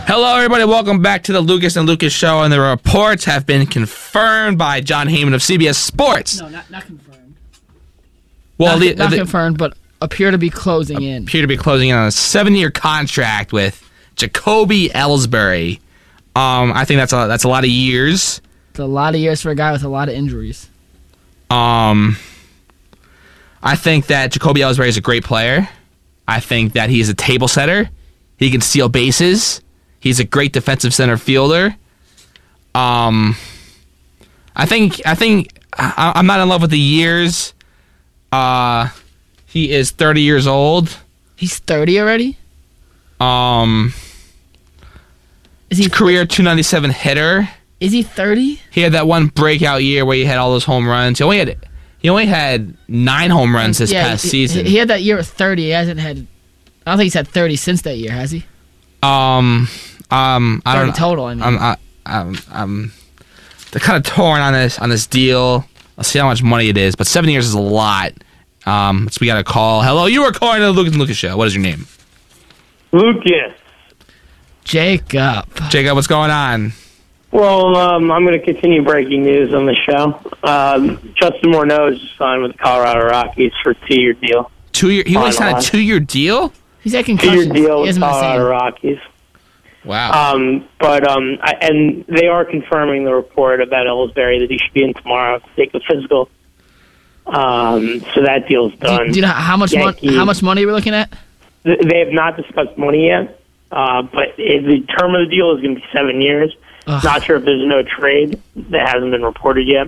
Hello, everybody. Welcome back to the Lucas and Lucas Show, and the reports have been confirmed by John Heyman of CBS Sports. No, not confirmed. Well, not confirmed, but appear to be closing in. Appear to be closing in on a 7-year contract with Jacoby Ellsbury. I think that's a lot of years. It's a lot of years for a guy with a lot of injuries. I think that Jacoby Ellsbury is a great player. I think that he is a table setter. He can steal bases. He's a great defensive center fielder. I think I'm not in love with the years. He is 30 years old. He's 30 already? Is he career 297 hitter? Is he 30? He had that one breakout year where he had all those home runs. He only had 9 home runs this past season. He had that year at 30. He hasn't had. I don't think he's had 30 since that year, has he? I don't know. Total. I mean, I'm they're kind of torn on this deal. I'll see how much money it is, but 7 years is a lot. So we got a call. Hello, you are calling to the Lucas and Lucas Show. What is your name? Lucas. Jacob, what's going on? Well, I'm going to continue breaking news on the show. Justin Morneau is signed with the Colorado Rockies for a 2-year deal. 2 year? He only signed a 2-year deal? He's had concussions. 2-year deal with Colorado Rockies. Wow. And they are confirming the report about Ellsbury that he should be in tomorrow to take the physical. So that deal's done. Do you know how much money we're looking at? They have not discussed money yet, but the term of the deal is going to be 7 years. Ugh. Not sure if there's no trade that hasn't been reported yet.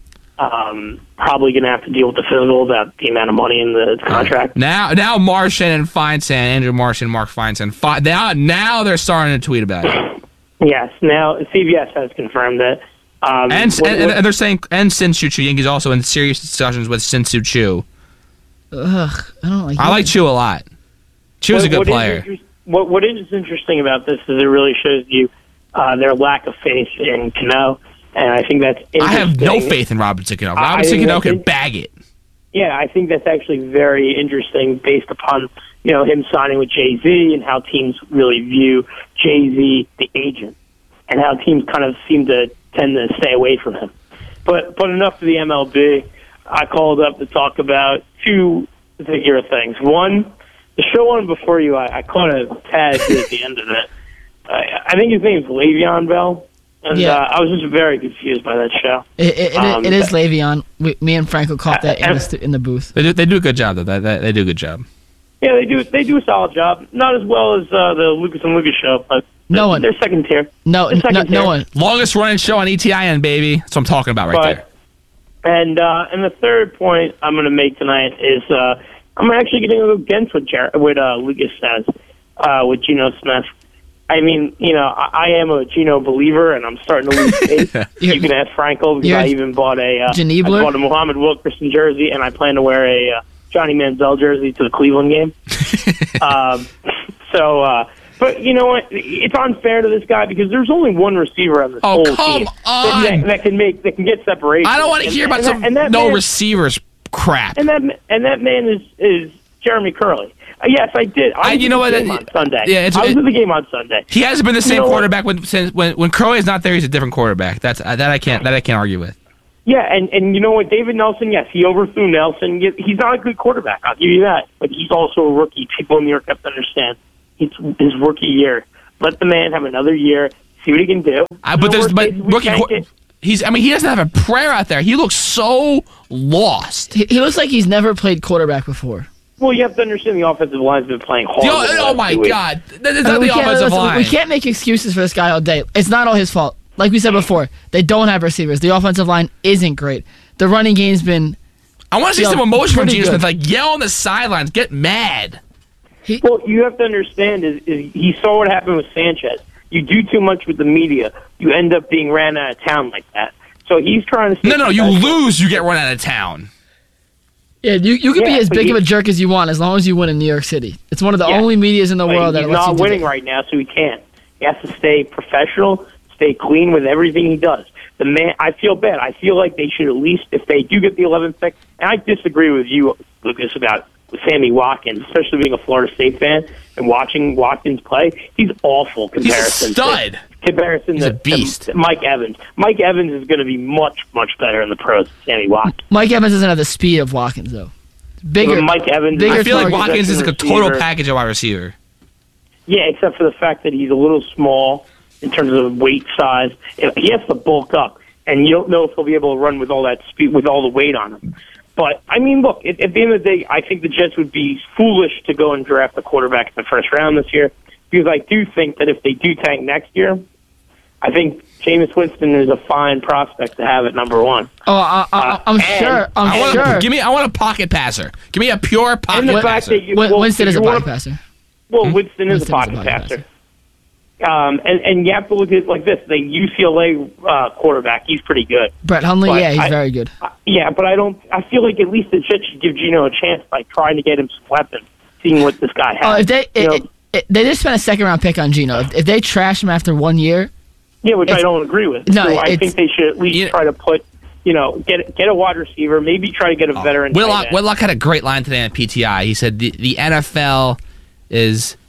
Probably going to have to deal with the physical about the amount of money in the contract. Now Martian and Feinstein, Andrew Martian, Mark Feinstein, now they're starting to tweet about it. Yes, now CBS has confirmed that. And they're saying, and Shin-Soo Choo. Yankees also in serious discussions with Shin-Soo Choo. Ugh, I don't like. I like Choo a lot. Choo's a good player. What is interesting about this is it really shows you their lack of faith in Cano, and I think that's interesting. I have no faith in Robinson Cano. Robinson Cano can bag it. Yeah, I think that's actually very interesting based upon him signing with Jay-Z and how teams really view Jay-Z, the agent, and how teams kind of seem to tend to stay away from him. But enough of the MLB. I called up to talk about 2 particular things. One, the show on before you, I caught a tag at the end of it. I think his name's Le'Veon Bell. And I was just very confused by that show. It is Le'Veon. Me and Franco caught that in the booth. They do a good job, though. They do a good job. Yeah, they do a solid job. Not as well as the Lucas and Lucas show, but they're second tier. No one. Longest running show on ETIN, baby. That's what I'm talking about there. And the third point I'm going to make tonight is I'm actually going to go against what Lucas says with Geno Smith. I mean, I am a Geno believer, and I'm starting to lose faith. You can ask Franco because I even bought a Muhammad Wilkerson jersey, and I plan to wear a Johnny Manziel jersey to the Cleveland game. But you know what? It's unfair to this guy because there's only one receiver on this whole team that can get separation. I don't want to hear about receivers crap. And that man is Jeremy Curley. Yes, I did. I was at the game on Sunday. Yeah, I was at the game on Sunday. He hasn't been the same quarterback when Curley is not there. He's a different quarterback. That I can't argue with. Yeah, and you know what? David Nelson, yes, he overthrew Nelson. He's not a good quarterback. I'll give you that. But he's also a rookie. People in New York have to understand. It's his rookie year. Let the man have another year. See what he can do. He doesn't have a prayer out there. He looks so lost. He looks like he's never played quarterback before. Well, you have to understand the offensive line's been playing hard. Oh my God! It's not the offensive line. We can't make excuses for this guy all day. It's not all his fault. Like we said before, they don't have receivers. The offensive line isn't great. The running game's been. I want to see some emotion from Geno Smith. Like yell on the sidelines, get mad. Well, you have to understand is he saw what happened with Sanchez. You do too much with the media, you end up being ran out of town like that. So he's trying to. No, you lose, you get run out of town. Yeah, you can be as big of a jerk as you want as long as you win in New York City. It's one of the only medias in the world that lets you do that. He's not winning right now, so he can't. He has to stay professional, stay clean with everything he does. The man, I feel bad. I feel like they should at least, if they do get the 11th pick, and I disagree with you, Lucas, about with Sammy Watkins, especially being a Florida State fan and watching Watkins play. He's awful comparison. He's a stud. He's a beast. To Mike Evans. Mike Evans is going to be much, much better in the pros than Sammy Watkins. Mike Evans doesn't have the speed of Watkins, though. Bigger. But Mike Evans. Bigger I feel like target. Watkins is like a total package of wide receiver. Yeah, except for the fact that he's a little small in terms of weight size. He has to bulk up, and you don't know if he'll be able to run with all that speed, with all the weight on him. But, I mean, look, at the end of the day, I think the Jets would be foolish to go and draft a quarterback in the first round this year, because I do think that if they do tank next year, I think Jameis Winston is a fine prospect to have at number one. Oh, I'm sure. I want a pocket passer. Give me a pure pocket passer. Winston is a pocket passer. Well, Winston is a pocket passer. And you have to look at it like this. The UCLA quarterback, he's pretty good. Brett Hundley, yeah, he's very good. But I feel like at least the Jets should give Geno a chance by trying to get him some weapons, seeing what this guy has. They just spent a second-round pick on Geno. If they trash him after 1 year... Yeah, which I don't agree with. No, so I think they should at least try to put, get a wide receiver, maybe try to get a veteran. Whitlock had a great line today on PTI. He said the NFL is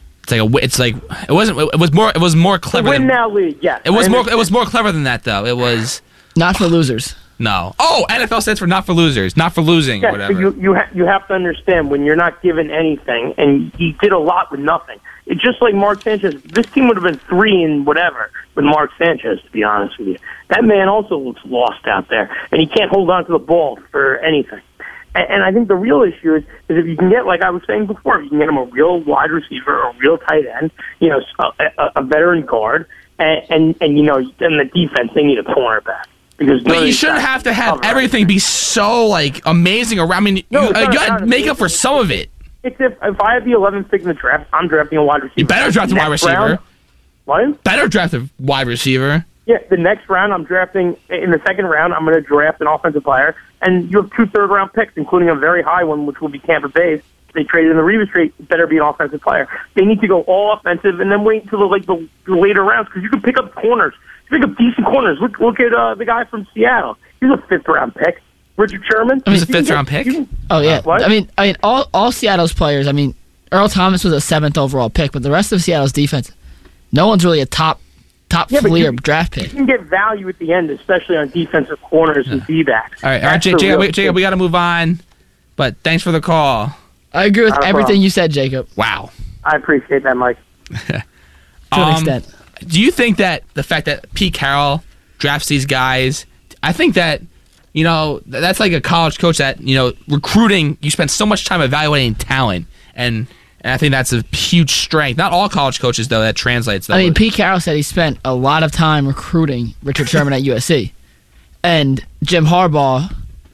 it was more clever. The win now league, yes. It was more clever than that though. It was not for losers. No. Oh, NFL stands for not for losers, not for losing, or whatever. You have to understand when you're not given anything, and he did a lot with nothing. It's just like Mark Sanchez. This team would have been 3 and whatever with Mark Sanchez, to be honest with you. That man also looks lost out there, and he can't hold on to the ball for anything. And I think the real issue is if you can get, like I was saying before, if you can get him a real wide receiver, a real tight end, a veteran guard, and the defense, they need a cornerback. But you shouldn't have to have everything be so amazing around. I mean, you got to make up for some of it. Except if I have the 11th pick in the draft, I'm drafting a wide receiver. You better draft a wide receiver. What? Better draft a wide receiver. Yeah, the next round I'm drafting, in the second round, I'm going to draft an offensive player, and you have 2 third-round picks, including a very high one, which will be Tampa Bay's. They traded in the Revis trade, it better be an offensive player. They need to go all offensive and then wait until the later rounds, because you can pick up corners. You pick up decent corners. Look at the guy from Seattle. He's a 5th-round pick. Richard Sherman. He's a 5th-round pick? Oh, yeah. What? I mean, all Seattle's players, Earl Thomas was a 7th overall pick, but the rest of Seattle's defense, no one's really a top fleer draft pick. You can get value at the end, especially on defensive corners and D-backs. All right, Jacob, we got to move on, but thanks for the call. I agree with everything you said, Jacob. Wow. I appreciate that, Mike. To an extent. Do you think that the fact that Pete Carroll drafts these guys, I think that, that's like a college coach that, recruiting, you spend so much time evaluating talent, and I think that's a huge strength. Not all college coaches, though, that translates. Pete Carroll said he spent a lot of time recruiting Richard Sherman at USC. And Jim Harbaugh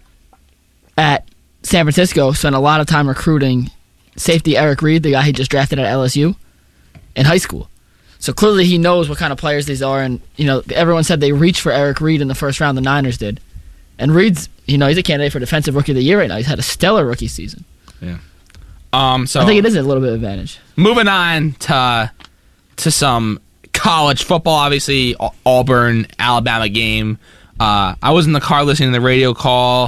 at San Francisco spent a lot of time recruiting safety Eric Reed, the guy he just drafted at LSU, in high school. So clearly he knows what kind of players these are. And, everyone said they reached for Eric Reed in the first round, the Niners did. And Reed's, he's a candidate for Defensive Rookie of the Year right now. He's had a stellar rookie season. Yeah. So I think it is a little bit of advantage. Moving on to some college football, obviously Auburn, Alabama game. I was in the car listening to the radio call.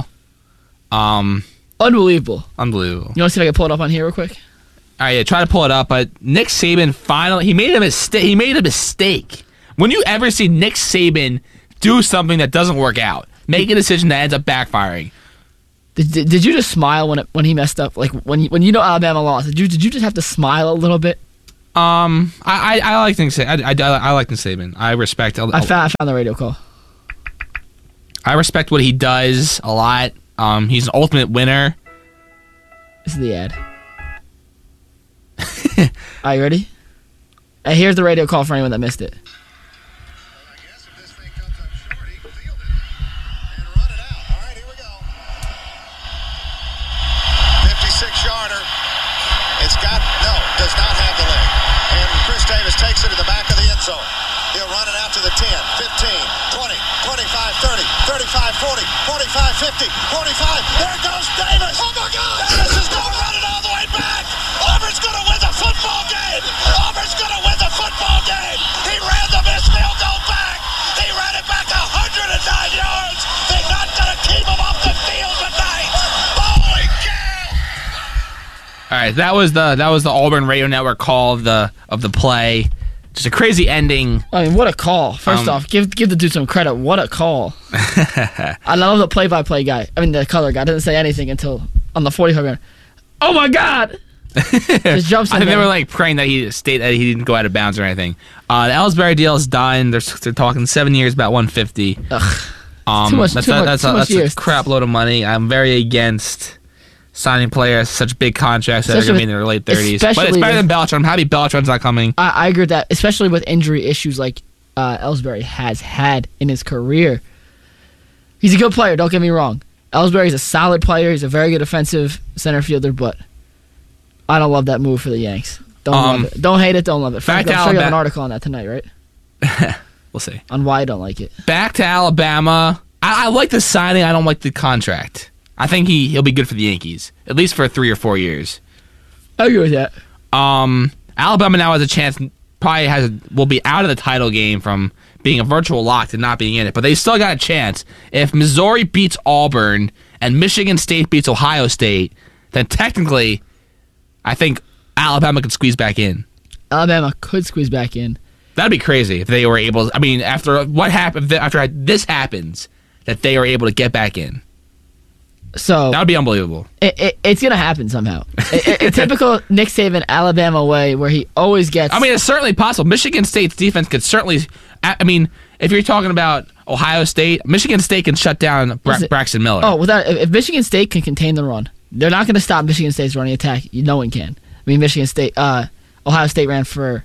Unbelievable. You want to see if I can pull it up on here real quick? All right, yeah, try to pull it up. But Nick Saban finally he made a mistake. When you ever see Nick Saban do something that doesn't work out, make a decision that ends up backfiring. Did you just smile when he messed up? Like when Alabama lost, did you just have to smile a little bit? I like Nick Saban. I like Nick Saban. I respect. I found the radio call. I respect what he does a lot. He's an ultimate winner. This is the ad. Are you ready? Here's the radio call for anyone that missed it. Does not have the leg. And Chris Davis takes it to the back of the end zone. He'll run it out to the 10, 15, 20, 25, 30, 35, 40, 45, 50, 45. There goes Davis. Oh, my God. Davis is going to run it all the way back. Auburn's going to win the football game. Auburn's going to win the football game. He ran the missed field goal back. He ran it back 109 yards. They're not going to keep him off the field tonight. Holy cow. right, that was the Auburn Radio Network call of the play. Just a crazy ending. I mean, what a call! First off, give the dude some credit. What a call! I love the play-by-play guy. I mean, the color guy doesn't say anything until on the 45 yard. Oh my God! Just jumps in I think there. they were like praying that he didn't go out of bounds or anything. The Ellsbury deal is done. They're talking 7 years, about 150. Ugh. Too much That's years. a crap load of money. I'm very against signing players such big contracts that are going to be in their late 30s. But it's especially better with- than Beltran. I'm happy Beltran's not coming. I agree with that, especially with injury issues like Ellsbury has had in his career. He's a good player, don't get me wrong. Ellsbury's a solid player. He's a very good defensive center fielder, but I don't love that move for the Yanks. Don't love it. Don't hate it, don't love it. Frank, I'm sure you have an article on that tonight, right? We'll see. On why I don't like it. Back to Alabama. I like the signing. I don't like the contract. I think he'll be good for the Yankees, at least for 3 or 4 years. I agree with that. Alabama now has a chance. Will be out of the title game from being a virtual lock to not being in it, but they still got a chance. If Missouri beats Auburn and Michigan State beats Ohio State, then technically, I think Alabama could squeeze back in. Alabama could squeeze back in. That'd be crazy if they were able. I mean, after what happened, after this happens, that they are able to get back in. So That would be unbelievable. it's going to happen somehow. A typical Nick Saban Alabama way where he always gets... I mean, it's certainly possible. Michigan State's defense could certainly... I mean, if you're talking about Ohio State, Michigan State can shut down Braxton Miller. Oh, if Michigan State can contain the run, they're not going to stop Michigan State's running attack. No one can. I mean, Ohio State ran for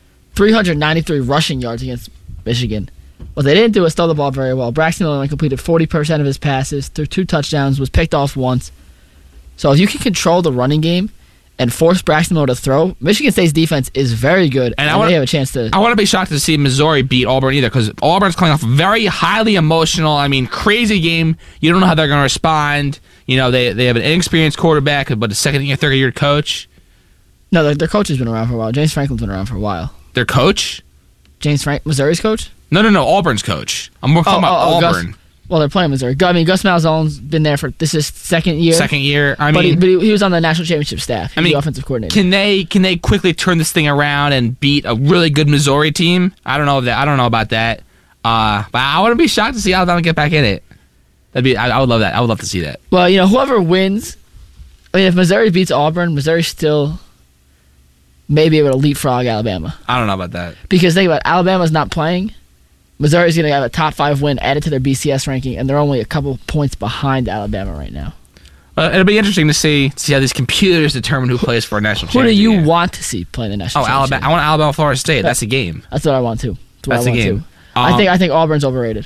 393 rushing yards against Michigan. What they didn't do was throw the ball very well. Braxton Miller only completed 40% of his passes, threw 2 touchdowns, was picked off once. So if you can control the running game and force Braxton Miller to throw, Michigan State's defense is very good, and they have a chance to... I want to be shocked to see Missouri beat Auburn either, because Auburn's coming off a very highly emotional, crazy game. You don't know how they're going to respond. You know, they have an inexperienced quarterback, but a second-year, third-year coach. No, their coach has been around for a while. James Franklin's been around for a while. Their coach? Missouri's coach? No, Auburn's coach. I'm talking about Auburn. Well, they're playing Missouri. Gus Malzahn's been there for this is second year. Second year. But he was on the national championship staff. He was the offensive coordinator. Can they quickly turn this thing around and beat a really good Missouri team? I don't know about that. But I wouldn't be shocked to see Alabama get back in it. I would love that. I would love to see that. Well, whoever wins. I mean, if Missouri beats Auburn, Missouri still may be able to leapfrog Alabama. I don't know about that. Because think about it, Alabama's not playing. Missouri's going to have a top 5 win added to their BCS ranking, and they're only a couple points behind Alabama right now. It'll be interesting to see how these computers determine who plays for a national Who do championship. you game. want to see play in the national championship? Alabama. I want Alabama, Florida State. That's a game. That's what I want too. That's a game. I think Auburn's overrated.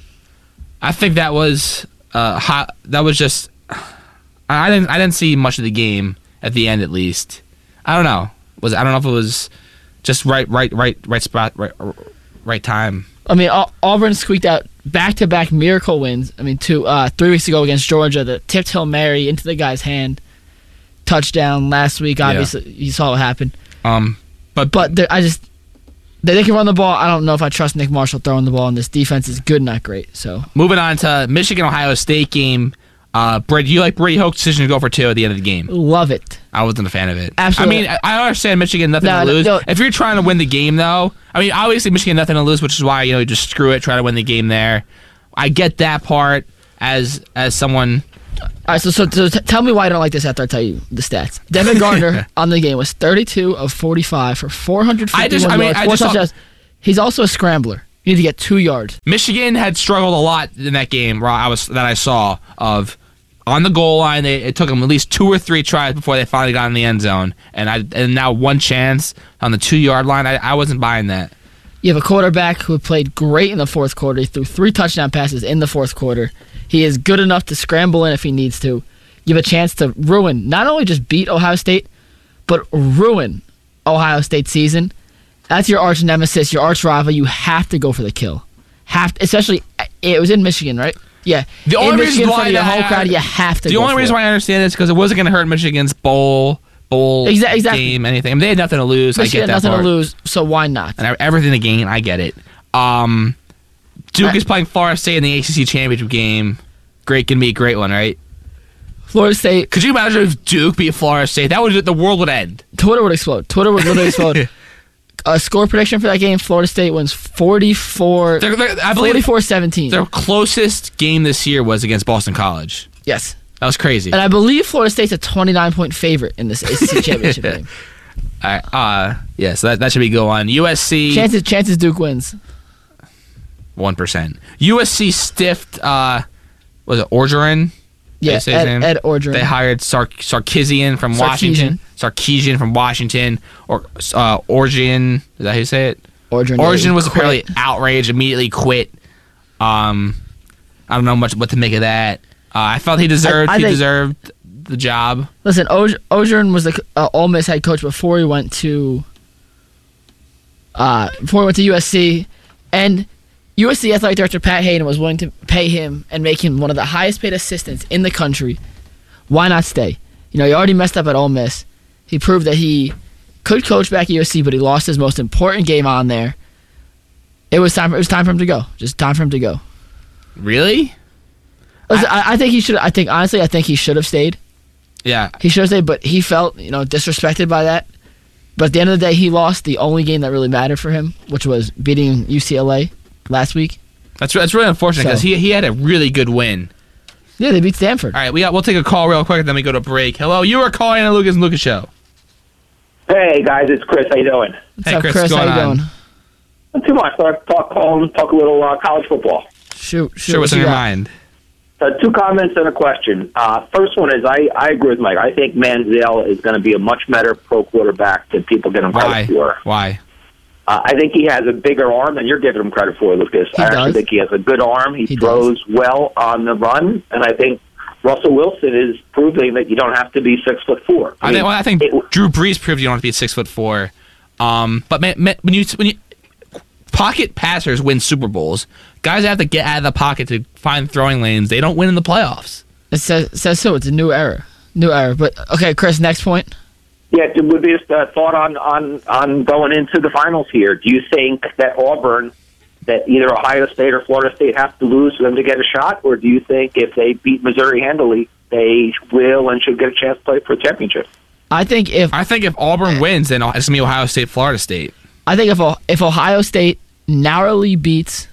I think that was hot. That was just. I didn't see much of the game at the end. At least I don't know. I don't know if it was just right spot, right time. I mean, Auburn squeaked out back-to-back miracle wins. I mean, 3 weeks ago against Georgia, the tipped Hail Mary into the guy's hand, touchdown last week. Obviously, you saw what happened. But they can run the ball. I don't know if I trust Nick Marshall throwing the ball, and this defense is good, not great. So moving on to Michigan Ohio State game. Brett, you like Brady Hoke's decision to go for 2 at the end of the game? Love it. I wasn't a fan of it. Absolutely. I mean, I understand Michigan nothing to lose. No. If you're trying to win the game, though, I mean, obviously Michigan nothing to lose, which is why you just screw it, try to win the game there. I get that part as someone. All right, so tell me why I don't like this after I tell you the stats. Devin Gardner on the game was 32 of 45 for 451 yards, 4 touchdowns. He's also a scrambler. You need to get 2 yards. Michigan had struggled a lot in that game that I saw of. On the goal line, it took them at least 2 or 3 tries before they finally got in the end zone, and now 1 chance on the 2-yard line. I wasn't buying that. You have a quarterback who played great in the fourth quarter. He threw 3 touchdown passes in the fourth quarter. He is good enough to scramble in if he needs to. You have a chance to not only just beat Ohio State, but ruin Ohio State's season. That's your arch nemesis, your arch rival. You have to go for the kill. Especially, it was in Michigan, right? Yeah. The only reason why the whole crowd, you have to. The only reason why I understand this is because it wasn't going to hurt Michigan's bowl exactly. game, anything. I mean, they had nothing to lose. Michigan I get that nothing part. to lose, so why not? And everything to gain. I get it. Duke is playing Florida State in the ACC championship game. Gonna be a great one, right? Florida State. Could you imagine if Duke beat Florida State? The world would end. Twitter would explode. Twitter would literally explode. A score prediction for that game: Florida State wins 44-17. Their closest game this year was against Boston College. Yes. That was crazy. And I believe Florida State's a 29-point favorite in this ACC championship game. All right, yeah, so that should be go on. USC Chances Duke wins. 1%. USC stiffed. Was it Orgeron? Yeah, Ed Orgeron. They hired Sarkisian from Washington. Sarkisian from Washington, or Orgeron. Is that how you say it? Orgeron was apparently outraged. Immediately quit. I don't know much what to make of that. I felt he deserved the job. Listen, Orgeron was the Ole Miss head coach before he went to USC, and USC athletic director Pat Hayden was willing to pay him and make him one of the highest paid assistants in the country. Why not stay? He already messed up at Ole Miss. He proved that he could coach back at USC, but he lost his most important game on there. It was time for him to go. Just time for him to go. Really? Listen, I think he should. I think he should have stayed. Yeah, he should have stayed, but he felt disrespected by that. But at the end of the day, he lost the only game that really mattered for him, which was beating UCLA last week. That's really unfortunate because he had a really good win. Yeah, they beat Stanford. All right, we'll take a call real quick, and then we go to break. Hello, you are calling on the Lucas and Lucas Show. Hey guys, it's Chris. How you doing? What's up, Chris? How you doing? Not too much. Talk a little college football. Shoot. What's on your mind? Two comments and a question. First one is I agree with Mike. I think Manziel is going to be a much better pro quarterback than people give him credit for. Why? I think he has a bigger arm than you're giving him credit for, Lucas. I actually think he has a good arm. He throws well on the run, and I think Russell Wilson is proving that you don't have to be 6'4". I think Drew Brees proved you don't have to be 6'4". But when you pocket passers win Super Bowls, guys have to get out of the pocket to find throwing lanes. They don't win in the playoffs. It says so. It's a new era. But okay, Chris. Next point. Yeah, it would be a thought on going into the finals here. Do you think that Auburn, that either Ohio State or Florida State have to lose for them to get a shot, or do you think if they beat Missouri handily, they will and should get a chance to play for a championship? I think if Auburn wins, then it's gonna be Ohio State, Florida State. I think if Ohio State narrowly beats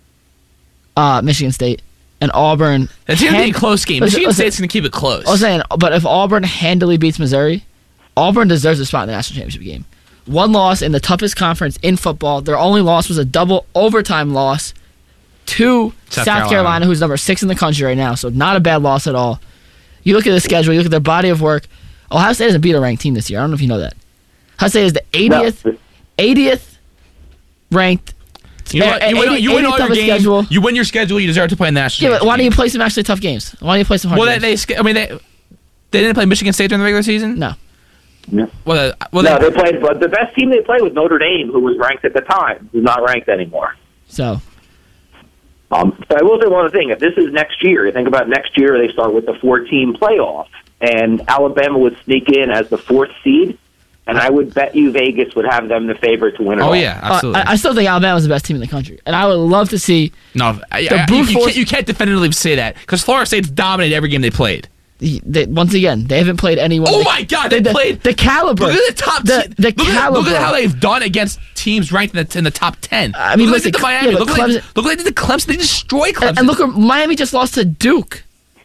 Michigan State and Auburn, it's gonna be a close game. Michigan State's gonna keep it close. I was saying, but if Auburn handily beats Missouri, Auburn deserves a spot in the national championship game. One loss in the toughest conference in football. Their only loss was a double overtime loss to South Carolina, who's number 6 in the country right now. So not a bad loss at all. You look at the schedule, you look at their body of work. Ohio State hasn't beat a ranked team this year. I don't know if you know that. Ohio State is the 80th ranked. You win all your games. You win your schedule. You deserve to play in the national championship. But why don't you play some actually tough games? Why don't you play some hard games? They didn't play Michigan State during the regular season? No. No, they played. But the best team they played was Notre Dame, who was ranked at the time, who's not ranked anymore. So I will say one other thing. If this is next year, you think about next year, they start with the 4-team playoff, and Alabama would sneak in as the 4th seed, and I would bet you Vegas would have them the favorite to win it all. Oh, yeah, absolutely. I still think Alabama's the best team in the country, and I would love to see you can't definitively say that, because Florida State's dominated every game they played. Once again, they haven't played anyone. Oh my God! They played the caliber. Look at the top. Caliber. Look at how they've done against teams ranked in the top 10. I mean, look at the Miami. Look what they did to Clemson. They destroyed Clemson. And look, Miami just lost to Duke.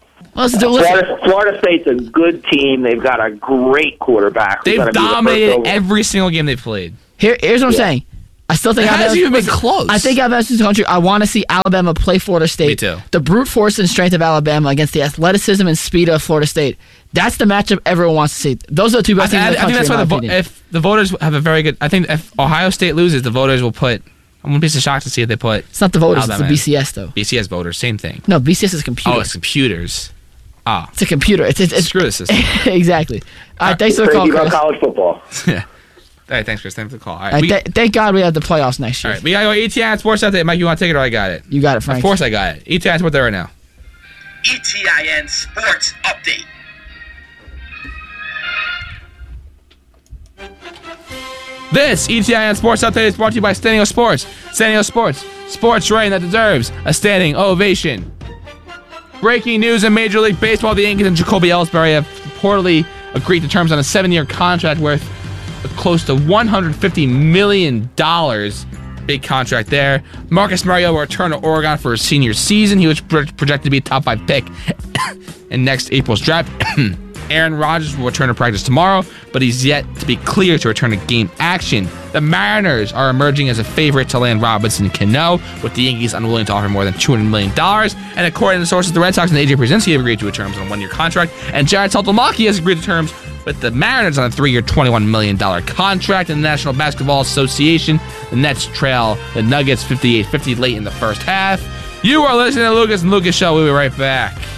Florida State's a good team. They've got a great quarterback. They've dominated every single game they've played. Here's what I'm saying. I still think it hasn't even been close. I think Alabama's in the country. I want to see Alabama play Florida State. Me too. The brute force and strength of Alabama against the athleticism and speed of Florida State. That's the matchup everyone wants to see. Those are the two best teams in the country. I think that's why if the voters have a very good. I think if Ohio State loses, the voters will put. I'm gonna be so shocked to see if they put. It's not the voters. Alabama it's the BCS though. BCS voters, same thing. No, BCS is computer. Oh, it's computers. Ah, it's a computer. It's screw the system. Exactly. All right, thanks for the call, Chris. College football. Yeah. All right, thanks, Chris. Thanks for the call. All right, thank God we have the playoffs next year. All right, we got to go ETN Sports Update. Mike, you want to take it or I got it? You got it, Frank. Of course I got it. ETN Sports there right now. ETN Sports Update. This ETN Sports Update is brought to you by Stanio Sports. Stanio Sports. Sports rain that deserves a standing ovation. Breaking news in Major League Baseball: the Yankees and Jacoby Ellsbury have reportedly agreed to terms on a 7-year contract worth close to $150 million. Big contract there. Marcus Mariota will return to Oregon for his senior season. He was projected to be a top 5 pick in next April's draft. Aaron Rodgers will return to practice tomorrow, but he's yet to be cleared to return to game action. The Mariners are emerging as a favorite to land Robinson Cano, with the Yankees unwilling to offer more than $200 million. And according to sources, the Red Sox and AJ Pierzynski have agreed to terms on a 1-year contract, and Jared Saltamaki has agreed to terms with the Mariners on a 3-year, $21 million contract. In the National Basketball Association, the Nets trail the Nuggets 58-50 late in the first half. You are listening to Lucas and Lucas Show. We'll be right back.